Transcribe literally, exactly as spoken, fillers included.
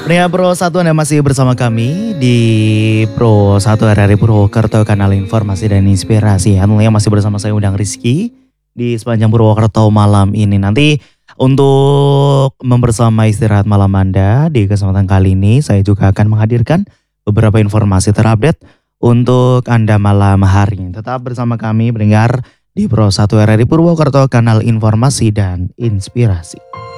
Pendengar Pro satu Anda masih bersama kami di Pro satu R R I Purwokerto, kanal informasi dan inspirasi. Tentunya masih bersama saya Undang Rizky di sepanjang Purwokerto malam ini. Nanti untuk membersama istirahat malam Anda di kesempatan kali ini saya juga akan menghadirkan beberapa informasi terupdate untuk Anda malam hari ini. Tetap bersama kami mendengar di Pro satu R R I Purwokerto, kanal informasi dan inspirasi.